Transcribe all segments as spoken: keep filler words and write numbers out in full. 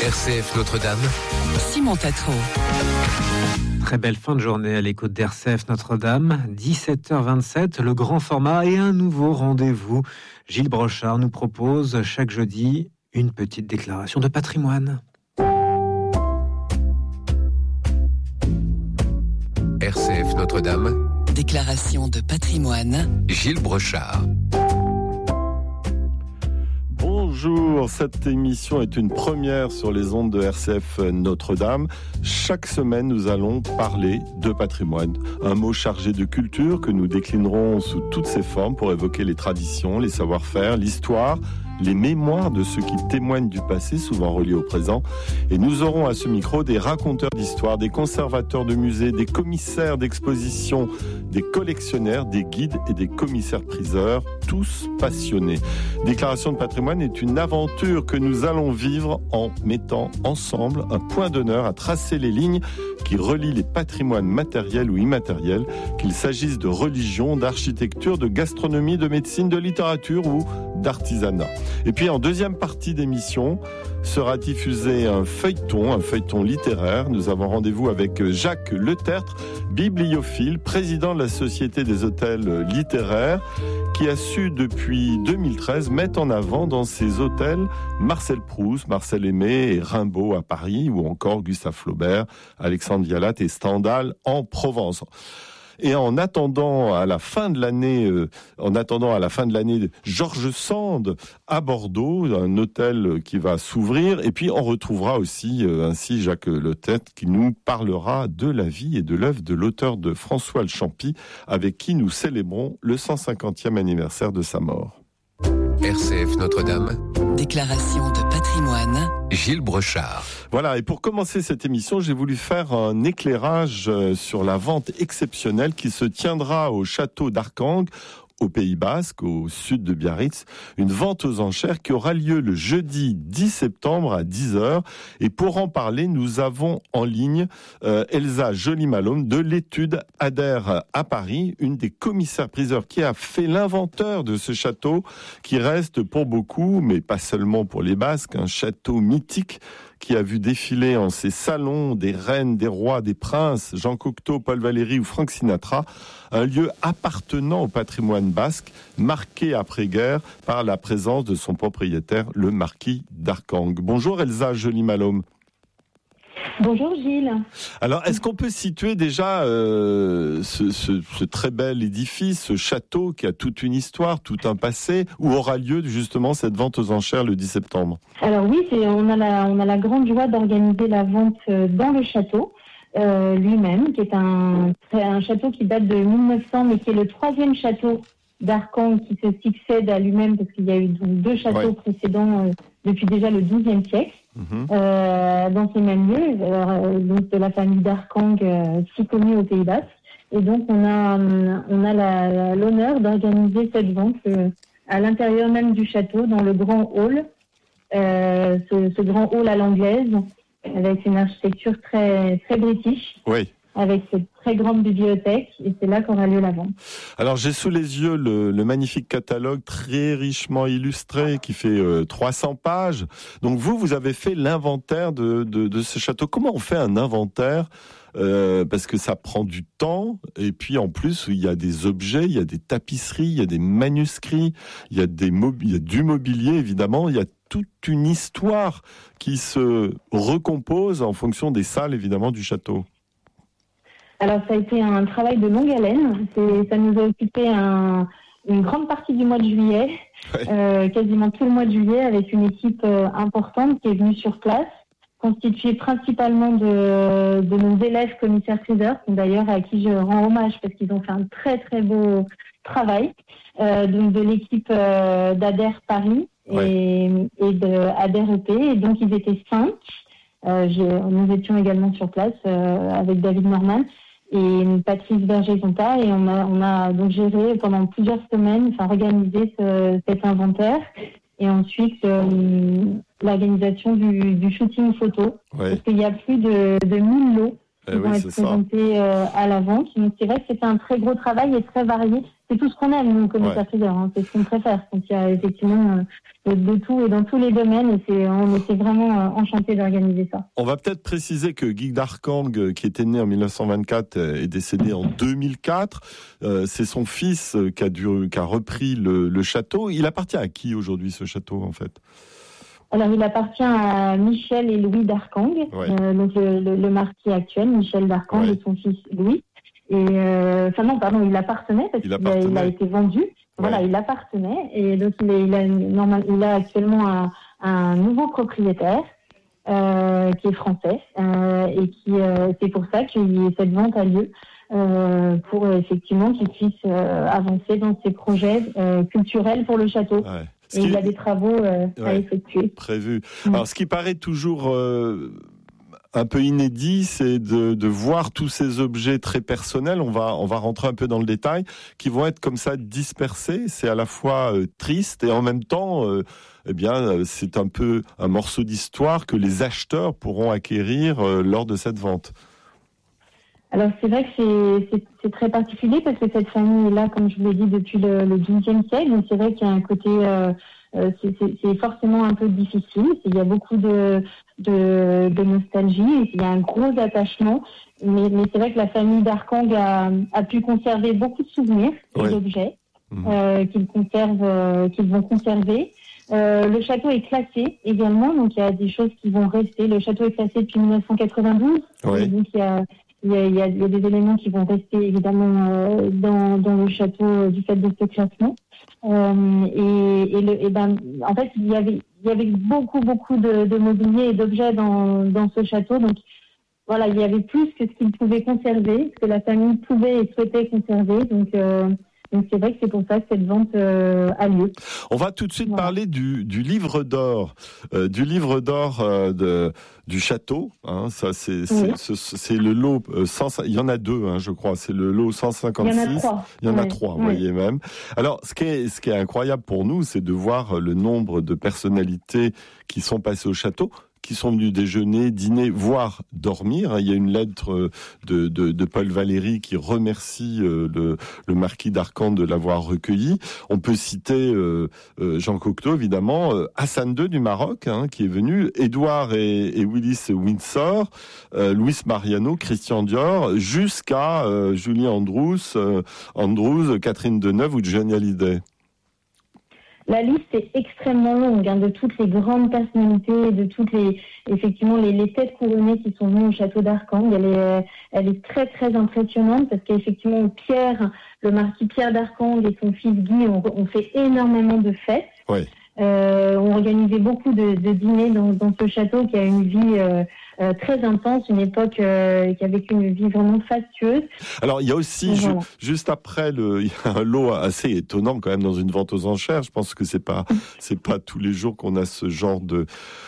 R C F Notre-Dame, Simon Tatro. Très belle fin de journée à l'écoute d'R C F Notre-Dame. dix-sept heures vingt-sept, le grand format et un nouveau rendez-vous. Gilles Brochard nous propose chaque jeudi une petite déclaration de patrimoine. R C F Notre-Dame, Déclaration de patrimoine. Gilles Brochard. Bonjour, cette émission est une première sur les ondes de R C F Notre-Dame. Chaque semaine, nous allons parler de patrimoine. Un mot chargé de culture que nous déclinerons sous toutes ses formes pour évoquer les traditions, les savoir-faire, l'histoire, les mémoires de ceux qui témoignent du passé, souvent reliés au présent. Et nous aurons à ce micro des raconteurs d'histoire, des conservateurs de musées, des commissaires d'exposition, des collectionneurs, des guides et des commissaires-priseurs, tous passionnés. Déclaration de patrimoine est une aventure que nous allons vivre en mettant ensemble un point d'honneur à tracer les lignes qui relient les patrimoines matériels ou immatériels, qu'il s'agisse de religion, d'architecture, de gastronomie, de médecine, de littérature ou d'artisanat. Et puis en deuxième partie d'émission sera diffusé un feuilleton, un feuilleton littéraire. Nous avons rendez-vous avec Jacques Letertre, bibliophile, président de la Société des hôtels littéraires, qui a su depuis deux mille treize mettre en avant dans ses hôtels Marcel Proust, Marcel Aimé et Rimbaud à Paris, ou encore Gustave Flaubert, Alexandre Vialat et Stendhal en Provence. Et en attendant à la fin de l'année, euh, en attendant à la fin de l'année, Georges Sand à Bordeaux, un hôtel qui va s'ouvrir. Et puis on retrouvera aussi euh, ainsi Jacques Letertre qui nous parlera de la vie et de l'œuvre de l'auteur de François le Champy, avec qui nous célébrons le cent cinquantième anniversaire de sa mort. R C F Notre-Dame, Déclaration de patrimoine. Gilles Brochard. Voilà, et pour commencer cette émission, j'ai voulu faire un éclairage sur la vente exceptionnelle qui se tiendra au château d'Arcang, au Pays Basque, au sud de Biarritz, une vente aux enchères qui aura lieu le jeudi dix septembre à dix heures. Et pour en parler, nous avons en ligne euh, Elsa Joly-Malhomme de l'étude Adhère à Paris, une des commissaires-priseurs qui a fait l'inventeur de ce château, qui reste pour beaucoup, mais pas seulement pour les Basques, un château mythique qui a vu défiler en ses salons des reines, des rois, des princes, Jean Cocteau, Paul Valéry ou Frank Sinatra, un lieu appartenant au patrimoine basque, marqué après-guerre par la présence de son propriétaire, le marquis d'Arcang. Bonjour Elsa Joly-Malhomme. Bonjour Gilles. Alors, est-ce qu'on peut situer déjà euh, ce, ce, ce très bel édifice, ce château qui a toute une histoire, tout un passé, où aura lieu justement cette vente aux enchères le dix septembre? Alors oui, c'est, on, a la, on a la grande joie d'organiser la vente dans le château euh, lui-même, qui est un, un château qui date de mille neuf cents, mais qui est le troisième château d'Arcang qui se succède à lui-même, parce qu'il y a eu deux châteaux ouais. précédents euh, depuis déjà le douzième siècle. Mmh. Euh, dans ces mêmes lieux, euh, donc de la famille d'Arcang, euh, si connue au Pays Basque. Et donc on a, on a la, l'honneur d'organiser cette vente euh, à l'intérieur même du château, dans le grand hall, euh, ce, ce grand hall à l'anglaise, avec une architecture très très british. Oui. Avec cette très grande bibliothèque, et c'est là qu'aura lieu la vente. Alors j'ai sous les yeux le, le magnifique catalogue très richement illustré qui fait euh, trois cents pages. Donc vous, vous avez fait l'inventaire de, de, de ce château. Comment on fait un inventaire euh, parce que ça prend du temps, et puis en plus il y a des objets, il y a des tapisseries, il y a des manuscrits, il y a, des mob- il y a du mobilier évidemment, il y a toute une histoire qui se recompose en fonction des salles évidemment du château. Alors ça a été un travail de longue haleine, c'est, ça nous a occupé un, une grande partie du mois de juillet, ouais. euh, quasiment tout le mois de juillet, avec une équipe euh, importante qui est venue sur place, constituée principalement de, de nos élèves commissaires-priseurs, d'ailleurs à qui je rends hommage parce qu'ils ont fait un très très beau travail, euh, donc de l'équipe euh, d'Adhère Paris ouais. et, et de Adhère E P, et donc ils étaient cinq. Euh, j'ai, nous étions également sur place euh, avec David Norman et Patrice Berger-Zonta, et on a, on a donc géré pendant plusieurs semaines, enfin organisé ce, cet inventaire, et ensuite euh, l'organisation du, du shooting photo, ouais. parce qu'il y a plus de, de mille lots qui eh vont oui, être présentés euh, à la vente. Donc c'est vrai que c'était un très gros travail et très varié. c'est tout ce qu'on aime, nous, commissaires priseurs. Hein. C'est ce qu'on préfère. Donc, il y a effectivement euh, de tout et dans tous les domaines. Et c'est, on était vraiment euh, enchantés d'organiser ça. On va peut-être préciser que Guy d'Arcang, qui était né en mille neuf cent vingt-quatre, est décédé en deux mille quatre. Euh, c'est son fils qui a, dû, qui a repris le, le château. Il appartient à qui aujourd'hui, ce château, en fait ? Alors, il appartient à Michel et Louis d'Arcang, ouais. euh, donc le, le, le marquis actuel, Michel d'Arcang, ouais. et son fils Louis. Et euh, enfin non, pardon, il appartenait parce qu'il a, il a été vendu. Ouais. Voilà, il appartenait et donc il, est, il a normal, il a actuellement un, un nouveau propriétaire euh, qui est français euh, et qui euh, c'est pour ça que cette vente a lieu euh, pour euh, effectivement qu'il puisse euh, avancer dans ses projets euh, culturels pour le château. Ouais. Et il a des travaux euh, ouais, à effectuer. Prévus. Ouais. Alors, ce qui paraît toujours euh, un peu inédit, c'est de, de voir tous ces objets très personnels. On va, on va rentrer un peu dans le détail, qui vont être comme ça dispersés. C'est à la fois euh, triste et en même temps, euh, eh bien, c'est un peu un morceau d'histoire que les acheteurs pourront acquérir euh, lors de cette vente. Alors c'est vrai que c'est, c'est, c'est très particulier parce que cette famille est là, comme je vous l'ai dit, depuis le, le douzième siècle. Donc c'est vrai qu'il y a un côté, euh, euh, c'est, c'est, c'est forcément un peu difficile. Il y a beaucoup de, de, de nostalgie, il y a un gros attachement. Mais, mais c'est vrai que la famille d'Arcang a, a pu conserver beaucoup de souvenirs et oui. d'objets mmh. euh, qu'ils conservent, euh, qu'ils vont conserver. Euh, le château est classé également, donc il y a des choses qui vont rester. Le château est classé depuis dix-neuf cent quatre-vingt-douze, oui. donc il y a Il y, a, il, y a, il y a des éléments qui vont rester évidemment euh, dans, dans le château euh, du fait de ce classement. Euh, et, et, le, et ben, en fait, il y avait, il y avait beaucoup, beaucoup de, de mobilier et d'objets dans, dans ce château. Donc, voilà, il y avait plus que ce qu'il pouvait conserver, ce que la famille pouvait et souhaitait conserver. Donc, euh, donc c'est vrai que c'est pour ça que cette vente euh, a lieu. On va tout de suite voilà. parler du, du livre d'or, euh, du livre d'or euh, de, du château. Hein, ça c'est c'est, oui. c'est c'est le lot. Euh, cent, il y en a deux, hein, je crois. C'est le lot cent cinquante-six. Il y en a trois. Il y en oui. a trois, vous oui. voyez même. Alors, ce qui est ce qui est incroyable pour nous, c'est de voir le nombre de personnalités qui sont passées au château, qui sont venus déjeuner, dîner, voire dormir. Il y a une lettre de, de, de Paul Valéry qui remercie le, le marquis d'Arcang de l'avoir recueilli. On peut citer euh, Jean Cocteau, évidemment, Hassan deux du Maroc, hein, qui est venu, Édouard et, et Willis Windsor, euh, Luis Mariano, Christian Dior, jusqu'à euh, Julie Andrews, euh, Andrews, Catherine Deneuve ou Johnny Hallyday. La liste est extrêmement longue hein, de toutes les grandes personnalités, de toutes les effectivement les, les têtes couronnées qui sont venues au château d'Arcang. Elle est, elle est très très impressionnante parce qu'effectivement Pierre, le marquis Pierre d'Arcang et son fils Guy ont, ont fait énormément de fêtes. Oui. Euh, ont organisé beaucoup de, de dîners dans, dans ce château qui a une vie euh, euh, très intense, une époque euh, qui a vécu une vie vraiment fastueuse. Alors il y a aussi ju- voilà. juste après le, il y a un lot assez étonnant quand même dans une vente aux enchères. Je pense que c'est pas c'est pas tous les jours qu'on a ce genre de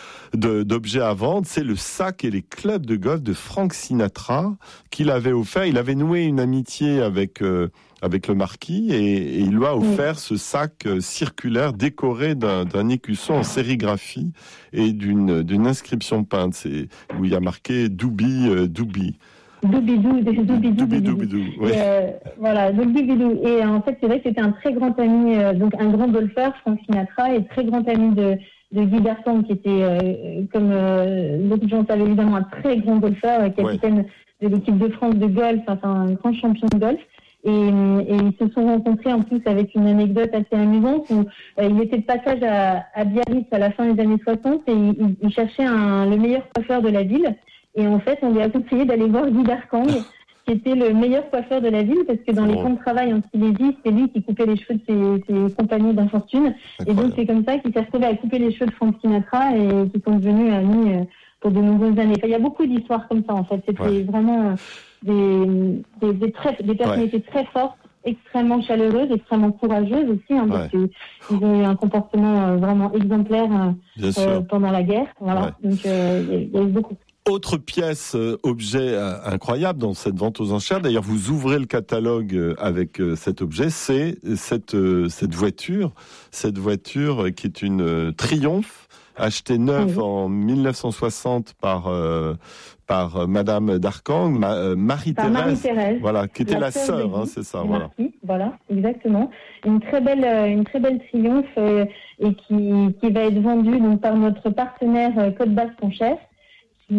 De, d'objets à vendre, c'est le sac et les clubs de golf de Frank Sinatra qu'il avait offert. Il avait noué une amitié avec euh, avec le marquis et, et il lui a offert oui. ce sac euh, circulaire décoré d'un, d'un écusson en sérigraphie et d'une d'une inscription peinte. C'est où il y a marqué Doubi euh, Doubi. Doubidou, Doubidou, Doubidou, oui. Euh, voilà, Doubidou. Et en fait, c'est vrai que c'était un très grand ami, euh, donc un grand golfeur, Frank Sinatra, et très grand ami de de Guy d'Arcang, qui était, euh, comme euh, beaucoup de gens savent évidemment, un très grand golfeur, euh, capitaine ouais. de l'équipe de France de golf, enfin un grand champion de golf. Et, et ils se sont rencontrés en plus avec une anecdote assez amusante où euh, il était de passage à, à Biarritz à la fin des années soixante et il, il cherchait un, le meilleur coiffeur de la ville. Et en fait, on lui a conseillé d'aller voir Guy d'Arcang, qui était le meilleur coiffeur de la ville, parce que dans oh. les camps de travail en Silésie, c'est lui qui coupait les cheveux de ses, ses compagnons d'infortune. Et donc, c'est comme ça qu'il s'est retrouvé à couper les cheveux de Frank Sinatra et qui sont devenus amis euh, pour de nombreuses années. Enfin, il y a beaucoup d'histoires comme ça, en fait. C'était ouais. vraiment euh, des, des, des, très, des personnalités ouais. très fortes, extrêmement chaleureuses, extrêmement courageuses aussi, hein, parce ouais. qu'ils ont eu un comportement euh, vraiment exemplaire euh, euh, pendant la guerre. Voilà. Ouais. Donc, euh, il y, y a eu beaucoup. Autre pièce, euh, objet euh, incroyable dans cette vente aux enchères. D'ailleurs, vous ouvrez le catalogue euh, avec euh, cet objet. C'est cette euh, cette voiture, cette voiture qui est une euh, Triumph acheté neuf Oui. en dix-neuf cent soixante par euh, par euh, Madame d'Arcang, Ma, euh, Marie-Thérèse, Marie-Thérèse, voilà, qui était la, la sœur sœur, de hein, Guy c'est ça, du voilà. Marquis, voilà, exactement. Une très belle, euh, une très belle triomphe euh, et qui, qui va être vendue donc par notre partenaire euh, Côte Basque-Conchère. Qui, et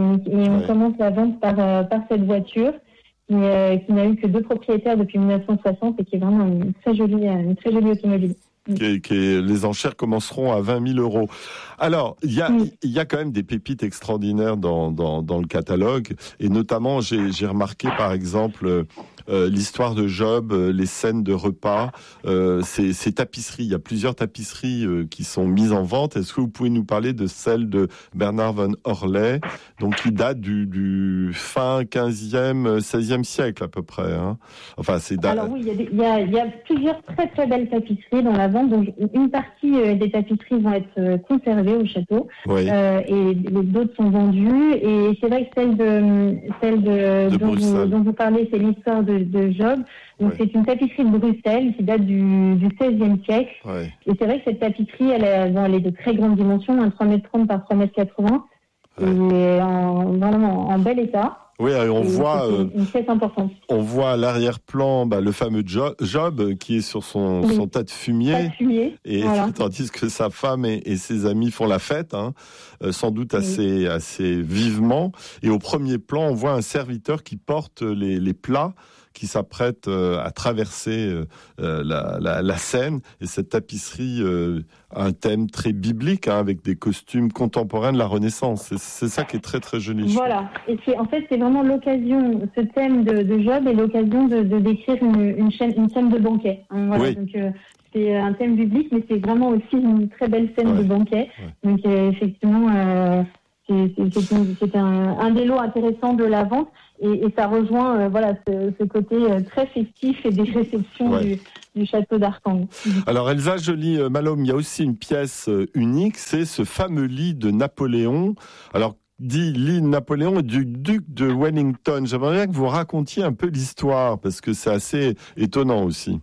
on Ouais. commence la vente par euh, par cette voiture qui, euh, qui n'a eu que deux propriétaires depuis dix-neuf cent soixante et qui est vraiment une très jolie, une très jolie automobile. Qui est, qui est, les enchères commenceront à vingt mille euros. Alors, il y a, Oui. il y a quand même des pépites extraordinaires dans, dans, dans le catalogue, et notamment, j'ai, j'ai remarqué par exemple euh, l'histoire de Job, euh, les scènes de repas, euh, ces, ces tapisseries. Il y a plusieurs tapisseries euh, qui sont mises en vente. Est-ce que vous pouvez nous parler de celle de Bernard von Orley, donc qui date du, du fin quinzième, seizième siècle à peu près, hein. Enfin, c'est da- Alors oui, il y, a des- il y, a, il y a plusieurs très très belles tapisseries dans la vente. Donc une partie euh, des tapisseries vont être euh, conservées au château oui. euh, et les d'autres sont vendues. Et c'est vrai que celle de celle de, De dont, vous, Bruxelles. dont vous parlez, c'est l'histoire de, de Job. Donc Ouais. c'est une tapisserie de Bruxelles qui date du, du seizième siècle. Ouais. Et c'est vrai que cette tapisserie, elle est, bon, elle est de très grande dimension, hein, trois mètres trente par trois mètres quatre-vingts, Ouais. et en, vraiment en bel état. Oui, on Et voit, c'est euh, une, une pièce importante. on voit à l'arrière-plan bah, le fameux Jo- Job euh, qui est sur son, Oui. son tas de Pas fumier. de fumier. Et Voilà. tandis que sa femme et, et ses amis font la fête, hein, euh, sans doute Oui. assez, assez vivement. Et au premier plan, on voit un serviteur qui porte les, les plats, qui s'apprête euh, à traverser euh, euh, la, la, la Seine. Et cette tapisserie euh, a un thème très biblique, hein, avec des costumes contemporains de la Renaissance. C'est, c'est ça qui est très très joli. Voilà. Et c'est, en fait, c'est vraiment l'occasion, ce thème de, de Job est l'occasion de, de décrire une, une, chaîne, une scène de banquet. Hein, voilà. Oui. Donc, euh, c'est un thème biblique, mais c'est vraiment aussi une très belle scène Ouais. de banquet. Ouais. Donc, euh, effectivement, euh, c'est, c'est, c'est, une- c'est un, un des lots intéressants de la vente. Et, et ça rejoint euh, voilà, ce, ce côté euh, très festif et des réceptions Ouais. du, du château d'Arcang. Alors Elsa Joly euh, Malhomme, il y a aussi une pièce euh, unique, c'est ce fameux lit de Napoléon. Alors dit lit de Napoléon et du duc de Wellington. J'aimerais bien que vous racontiez un peu l'histoire parce que c'est assez étonnant aussi.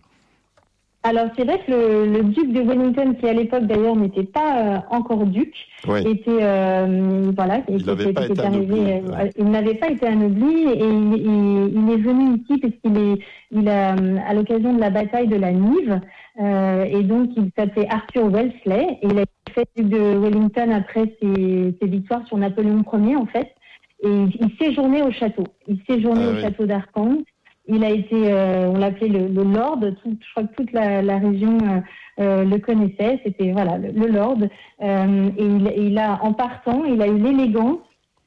Alors, c'est vrai que le, le duc de Wellington, qui à l'époque d'ailleurs n'était pas euh, encore duc, Oui. était euh, voilà, Il était- n'avait pas était été arrivé, anobli, euh, ouais. il n'avait pas été anobli et il, il- il est venu ici parce qu'il est, il a euh, à l'occasion de la bataille de la Nive euh, et donc il s'appelait Arthur Wellesley et il a été fait duc de Wellington après ses, ses victoires sur Napoléon Ier en fait et il, il séjournait au château, il séjournait Ah, au oui. château d'Arcang. Il a été, euh, on l'appelait le, le Lord. Tout, je crois que toute la, la région euh, euh, le connaissait. C'était voilà le, le Lord. Euh, et il, il a, en partant, il a eu l'élégance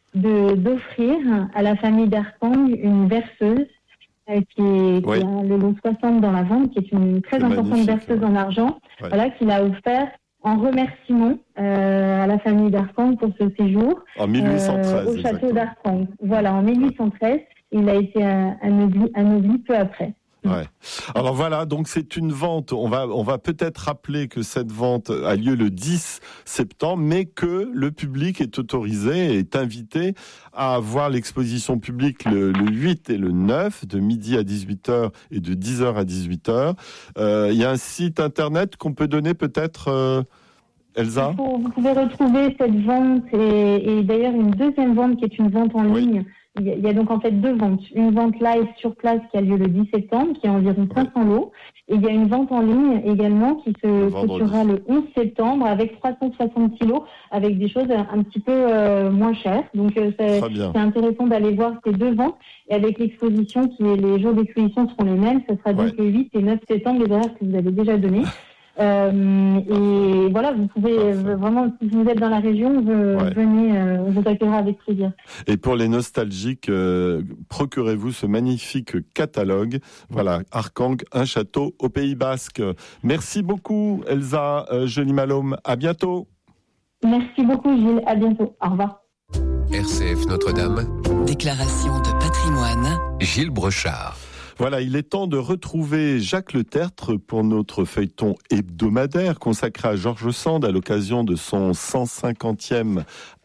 de d'offrir à la famille d'Arcang une berceuse euh, qui est, Oui. qui a le lot soixante dans la vente, qui est une très C'est importante magnifique, berceuse ouais. en argent. Ouais. Voilà qu'il a offert en remerciement euh, à la famille d'Arcang pour ce séjour En mille huit cent treize. euh, au château exactement. d'Arcang. Voilà, en mille huit cent treize. Il a été euh, anobli, anobli peu après. Ouais. Alors voilà, donc c'est une vente. On va, on va peut-être rappeler que cette vente a lieu le dix septembre, mais que le public est autorisé, est invité à voir l'exposition publique le, le huit et le neuf, de midi à dix-huit heures et de dix heures à dix-huit heures. Euh, il y a un site internet qu'on peut donner peut-être, euh, Elsa? Vous, vous pouvez retrouver cette vente et, et d'ailleurs une deuxième vente qui est une vente en Oui. ligne. Il y, a, il y a donc en fait deux ventes. Une vente live sur place qui a lieu le dix septembre, qui est environ cinq cents lots. Et il y a une vente en ligne également qui se vendredi. clôturera le onze septembre avec trois cent soixante kilos, avec des choses un petit peu euh, moins chères. Donc euh, c'est Très bien. c'est intéressant d'aller voir ces deux ventes. Et avec l'exposition, qui est les jours d'exposition seront les mêmes, ce sera donc Ouais. le huit et neuf septembre, les horaires que vous avez déjà donnés. Euh, et voilà, vous pouvez Parfait. euh, vraiment, si vous êtes dans la région, vous, Ouais. venez, euh, on vous accueillera avec plaisir. Et pour les nostalgiques, euh, procurez-vous ce magnifique catalogue. Voilà, Arcang, un château au Pays Basque. Merci beaucoup, Elsa euh, Joly Malhomme. À bientôt. Merci beaucoup, Gilles. À bientôt. Au revoir. R C F Notre-Dame, Déclaration de patrimoine Gilles Brochard. Voilà, il est temps de retrouver Jacques Le Tertre pour notre feuilleton hebdomadaire consacré à Georges Sand à l'occasion de son cent cinquantième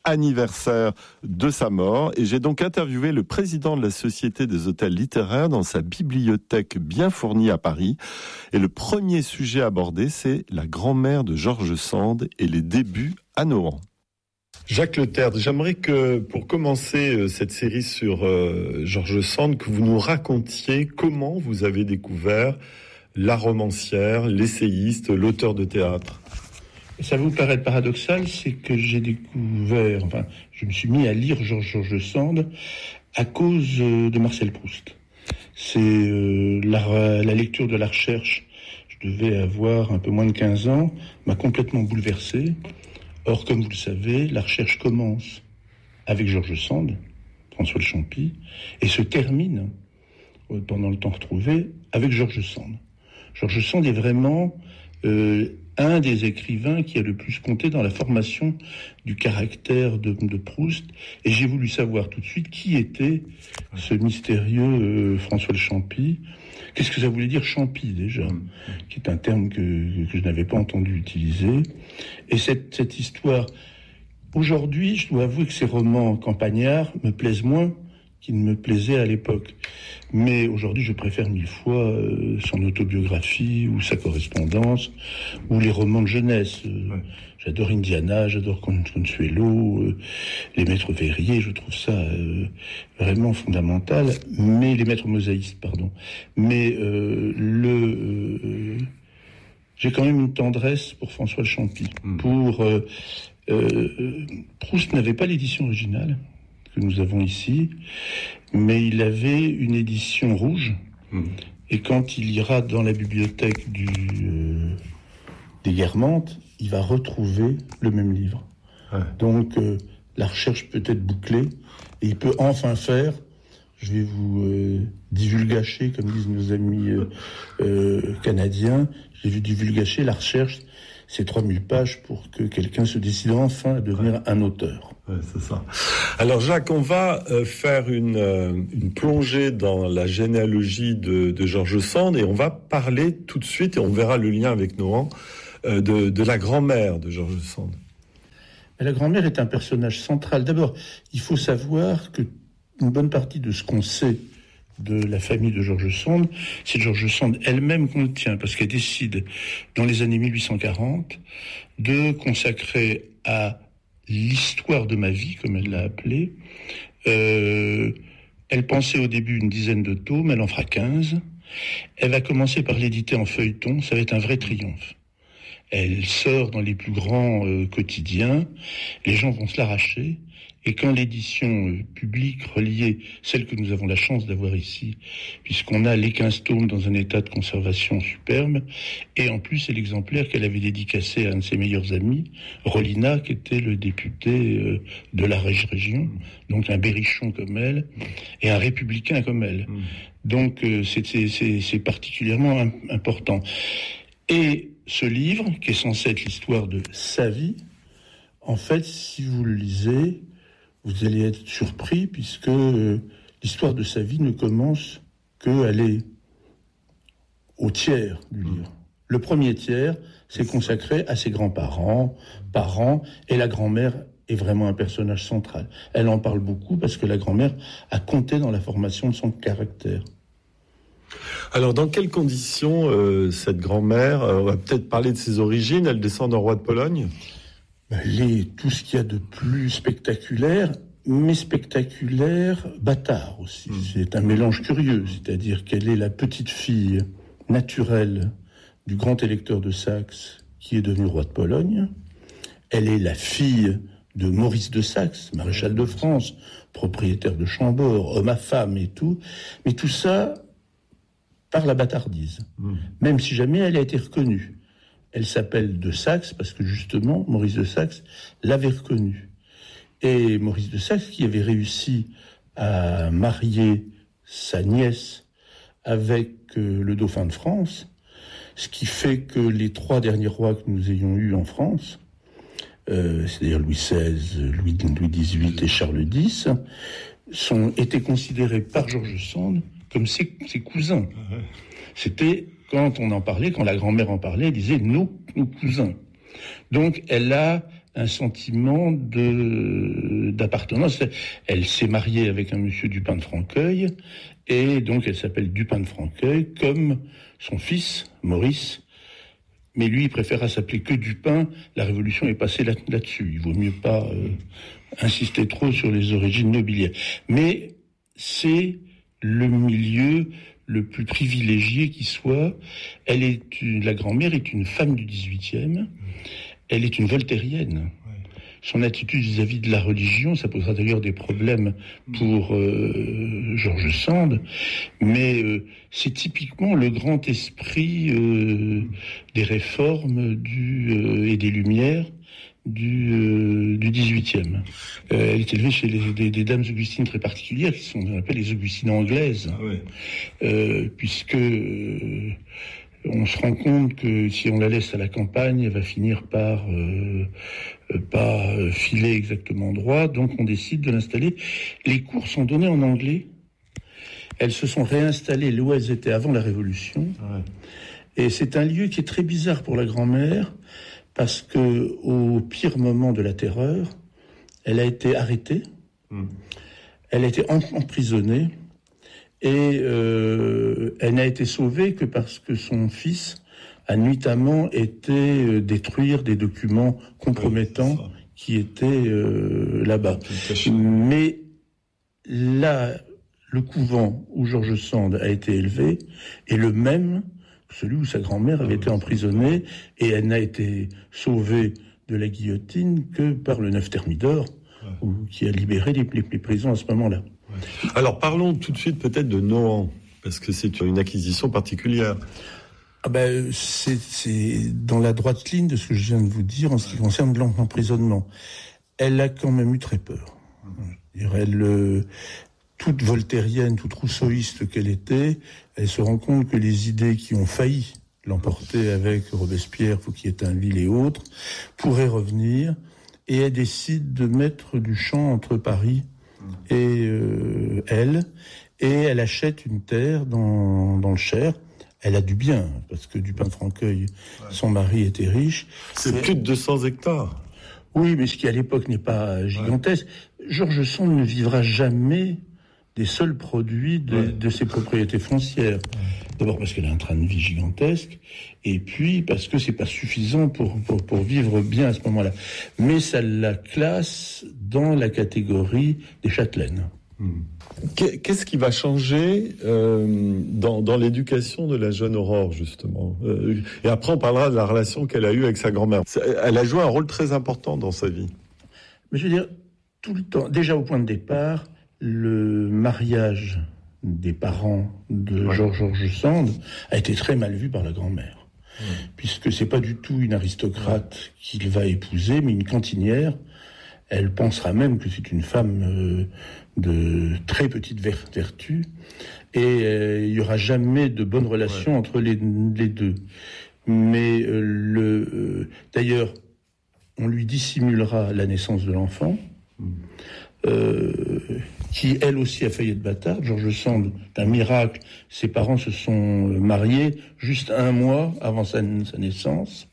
anniversaire de sa mort. Et j'ai donc interviewé le président de la Société des hôtels littéraires dans sa bibliothèque bien fournie à Paris. Et le premier sujet abordé, c'est la grand-mère de George Sand et les débuts à Nohant. Jacques Letertre, j'aimerais que, pour commencer cette série sur euh, George Sand, que vous nous racontiez comment vous avez découvert la romancière, l'essayiste, l'auteur de théâtre. Ça va vous paraître paradoxal, c'est que j'ai découvert, enfin, je me suis mis à lire George, George Sand à cause de Marcel Proust. C'est euh, la, la lecture de la recherche, je devais avoir un peu moins de quinze ans, m'a complètement bouleversé. Or, comme vous le savez, la recherche commence avec George Sand, François de Champy, et se termine, pendant le temps retrouvé, avec George Sand. George Sand est vraiment euh, un des écrivains qui a le plus compté dans la formation du caractère de, de Proust, et j'ai voulu savoir tout de suite qui était ce mystérieux euh, François de Champy. Qu'est-ce que ça voulait dire Champy déjà, mmh. qui est un terme que, que je n'avais pas entendu utiliser. Et cette, cette histoire, aujourd'hui, je dois avouer que ces romans campagnards me plaisent moins qu'ils ne me plaisaient à l'époque. Mais aujourd'hui, je préfère mille fois euh, son autobiographie ou sa correspondance ou les romans de jeunesse. Euh, ouais. J'adore Indiana, j'adore Consuelo, euh, les maîtres verriers, je trouve ça euh, vraiment fondamental. Mais les maîtres mosaïstes, pardon. Mais euh, le, euh, j'ai quand même une tendresse pour François de Champy. Mmh. Pour euh, euh, Proust n'avait pas l'édition originale que nous avons ici, mais il avait une édition rouge. Mmh. Et quand il ira dans la bibliothèque du euh, des Guermantes, il va retrouver le même livre. Ouais. Donc, euh, la recherche peut être bouclée, et il peut enfin faire, je vais vous euh, divulgacher, comme disent nos amis euh, euh, canadiens, je vais vous divulgacher la recherche, c'est trois mille pages pour que quelqu'un se décide enfin à devenir ouais. un auteur. Ouais, c'est ça. Alors Jacques, on va euh, faire une, euh, une plongée dans la généalogie de, de George Sand, et on va parler tout de suite, et on verra le lien avec Nohant, De, de la grand-mère de George Sand. La grand-mère est un personnage central. D'abord, il faut savoir que une bonne partie de ce qu'on sait de la famille de George Sand, c'est George Sand elle-même qu'on le tient, parce qu'elle décide, dans les années mille huit cent quarante, de consacrer à l'histoire de ma vie, comme elle l'a appelé. Euh, elle pensait au début une dizaine de tomes, elle en fera quinze. Elle va commencer par l'éditer en feuilleton, ça va être un vrai triomphe. Elle sort dans les plus grands euh, quotidiens, les gens vont se l'arracher, et quand l'édition euh, publique reliée, celle que nous avons la chance d'avoir ici, puisqu'on a les quinze tomes dans un état de conservation superbe, et en plus c'est l'exemplaire qu'elle avait dédicacé à un de ses meilleurs amis, Rolina, qui était le député euh, de la région, donc un berrichon comme elle, et un républicain comme elle. Donc euh, c'est, c'est, c'est, c'est particulièrement im- important. Et ce livre, qui est censé être l'histoire de sa vie, en fait, si vous le lisez, vous allez être surpris, puisque euh, l'histoire de sa vie ne commence qu'à aller au tiers du livre. Le premier tiers, c'est consacré à ses grands-parents, parents, et la grand-mère est vraiment un personnage central. Elle en parle beaucoup parce que la grand-mère a compté dans la formation de son caractère. Alors, dans quelles conditions euh, cette grand-mère, euh, on va peut-être parler de ses origines, elle descend d'un roi de Pologne ? Elle est tout ce qu'il y a de plus spectaculaire, mais spectaculaire, bâtard aussi. Mmh. C'est un mélange curieux, c'est-à-dire qu'elle est la petite-fille naturelle du grand électeur de Saxe, qui est devenu roi de Pologne. Elle est la fille de Maurice de Saxe, maréchal de France, propriétaire de Chambord, homme à femme et tout. Mais tout ça par la bâtardise, mmh. même si jamais elle a été reconnue. Elle s'appelle de Saxe parce que justement, Maurice de Saxe l'avait reconnue. Et Maurice de Saxe, qui avait réussi à marier sa nièce avec euh, le dauphin de France, ce qui fait que les trois derniers rois que nous ayons eus en France, euh, c'est-à-dire Louis seize, Louis, Louis dix-huit et Charles dix, sont, étaient considérés par George Sand comme ses, ses cousins. C'était, quand on en parlait, quand la grand-mère en parlait, elle disait nos, nos cousins. Donc, elle a un sentiment de, d'appartenance. Elle s'est mariée avec un monsieur Dupin de Franqueuil, et donc elle s'appelle Dupin de Franqueuil, comme son fils, Maurice. Mais lui, il préféra s'appeler que Dupin. La Révolution est passée là, là-dessus. Il vaut mieux pas euh, insister trop sur les origines nobiliaires. Mais c'est le milieu le plus privilégié qui soit. Elle est une, la grand-mère est une femme du dix-huitième. Elle est une voltairienne. Son attitude vis-à-vis de la religion, ça posera d'ailleurs des problèmes pour euh, George Sand, mais euh, c'est typiquement le grand esprit euh, des réformes du, euh, et des Lumières du, euh, du dix-huitième. Euh, elle est élevée chez les, des, des dames augustines très particulières, qui sont, on appelle les augustines anglaises, ah ouais. euh, puisque... Euh, on se rend compte que si on la laisse à la campagne, elle va finir par euh, pas filer exactement droit. Donc on décide de l'installer. Les cours sont donnés en anglais. Elles se sont réinstallées là où elles étaient avant la Révolution. Ouais. Et c'est un lieu qui est très bizarre pour la grand-mère, parce que au pire moment de la terreur, elle a été arrêtée. Mmh. Elle a été emprisonnée. Et euh, elle n'a été sauvée que parce que son fils a nuitamment été euh, détruire des documents compromettants oui, qui étaient euh, là-bas. Mais là, le couvent où George Sand a été élevé est le même que celui où sa grand-mère avait été emprisonnée, et elle n'a été sauvée de la guillotine que par le neuf Thermidor, ouais. où, qui a libéré les, les, les prisons à ce moment-là. Alors parlons tout de suite peut-être de Nohant, parce que c'est une acquisition particulière. Ah ben, c'est, c'est dans la droite ligne de ce que je viens de vous dire en ce qui concerne l'emprisonnement. Elle a quand même eu très peur. Elle, euh, toute voltairienne, toute rousseauiste qu'elle était, elle se rend compte que les idées qui ont failli l'emporter avec Robespierre, Fouquier-Tinville et autres, pourraient revenir, et elle décide de mettre du champ entre Paris et euh, elle, et elle achète une terre dans, dans le Cher. Elle a du bien, parce que Dupin de Franqueuil, ouais. son mari était riche. C'est plus de deux cents hectares. Oui, mais ce qui à l'époque n'est pas gigantesque. Ouais. George Sand ne vivra jamais des seuls produits de, ouais. de ses propriétés foncières. Ouais. D'abord parce qu'elle a un train de vie gigantesque, et puis parce que c'est pas suffisant pour, pour, pour vivre bien à ce moment-là. Mais ça la classe dans la catégorie des châtelaines. Mmh. Qu'est-ce qui va changer euh, dans, dans l'éducation de la jeune Aurore, justement euh, Et après, on parlera de la relation qu'elle a eue avec sa grand-mère. Elle a joué un rôle très important dans sa vie. Mais je veux dire, tout le temps, déjà au point de départ, le mariage des parents de ouais. George, George Sand a été très mal vu par la grand-mère. Ouais. Puisque c'est pas du tout une aristocrate ouais. qu'il va épouser, mais une cantinière. Elle pensera même que c'est une femme euh, de très petite ver- vertu, et euh, il y aura jamais de bonne relation ouais. entre les, les deux. Mais euh, le, euh, d'ailleurs, on lui dissimulera la naissance de l'enfant, mmh. euh, qui elle aussi a failli être bâtarde. George Sand, d'un miracle, ses parents se sont mariés juste un mois avant sa, sa naissance,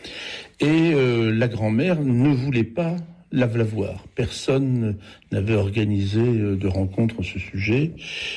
et euh, la grand-mère ne voulait pas la voir. Personne n'avait organisé de rencontre à ce sujet.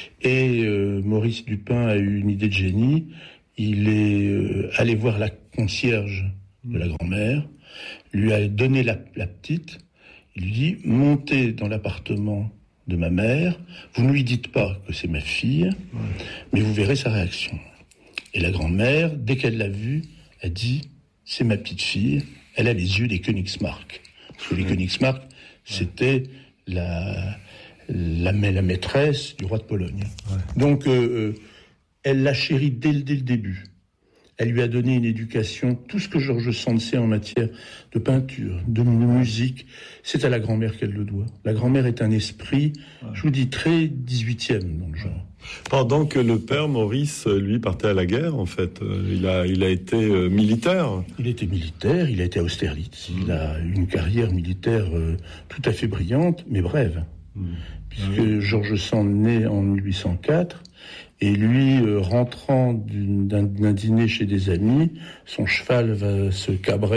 Et euh, Maurice Dupin a eu une idée de génie. Il est euh, allé voir la concierge de la grand-mère, lui a donné la, la petite. Il lui dit « Montez dans l'appartement de ma mère. Vous ne lui dites pas que c'est ma fille, mais vous verrez sa réaction. » Et la grand-mère, dès qu'elle l'a vue, a dit « C'est ma petite fille. Elle a les yeux des Königsmarck. » Parce que les Königsmarck, c'était la, la, la maîtresse du roi de Pologne. Ouais. Donc, euh, elle l'a chérie dès, dès le début. Elle lui a donné une éducation. Tout ce que George Sand sait en matière de peinture, de musique, c'est à la grand-mère qu'elle le doit. La grand-mère est un esprit, ouais. je vous dis, très dix-huitième dans le genre. Pendant que le père Maurice, lui, partait à la guerre, en fait, il a, il a été euh, militaire. Il était militaire, il a été à Austerlitz. Il a une carrière militaire euh, tout à fait brillante, mais brève. Mmh. Puisque mmh. George Sand naît en mille huit cent quatre, et lui, euh, rentrant d'une, d'un, d'un dîner chez des amis, son cheval va se cabrer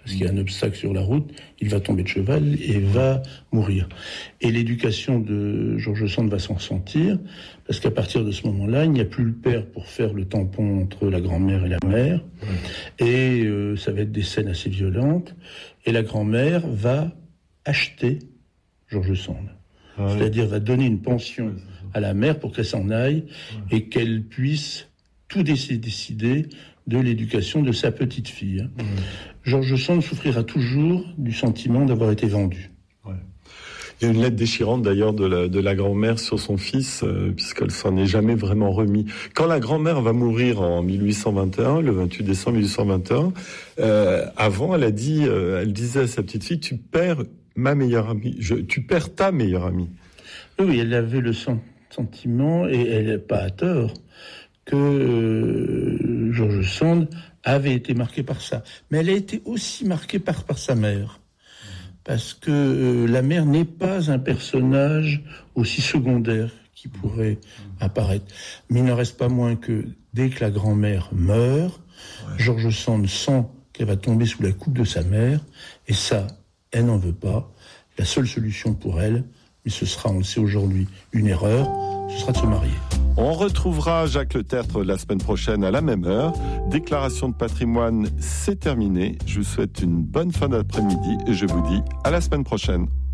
parce qu'il y a un obstacle sur la route, il va tomber de cheval et va mourir. Et l'éducation de George Sand va s'en ressentir, parce qu'à partir de ce moment-là, il n'y a plus le père pour faire le tampon entre la grand-mère et la mère, mmh. et euh, ça va être des scènes assez violentes, et la grand-mère va acheter George Sand. Ah, oui. C'est-à-dire va donner une pension à la mère pour qu'elle s'en aille, mmh. et qu'elle puisse tout décider de l'éducation de sa petite fille. Mmh. George Sand souffrira toujours du sentiment d'avoir été vendu. Ouais. Il y a une lettre déchirante d'ailleurs de la, de la grand-mère sur son fils, euh, puisqu'elle s'en est jamais vraiment remis. Quand la grand-mère va mourir en mille huit cent vingt et un, le vingt-huit décembre mille huit cent vingt et un, euh, avant elle a dit, euh, elle disait à sa petite fille, tu perds ma meilleure amie, je, tu perds ta meilleure amie. Oui, elle avait le sentiment, et elle n'est pas à tort, que euh, George Sand avait été marqué par ça. Mais elle a été aussi marquée par, par sa mère. Parce que euh, la mère n'est pas un personnage aussi secondaire qui pourrait apparaître. Mais il n'en reste pas moins que dès que la grand-mère meurt, ouais. George Sand sent qu'elle va tomber sous la coupe de sa mère. Et ça, elle n'en veut pas. La seule solution pour elle, mais ce sera, on le sait aujourd'hui, une erreur, ce sera de se marier. On retrouvera Jacques Le Tertre la semaine prochaine à la même heure. Déclaration de patrimoine, c'est terminé. Je vous souhaite une bonne fin d'après-midi et je vous dis à la semaine prochaine.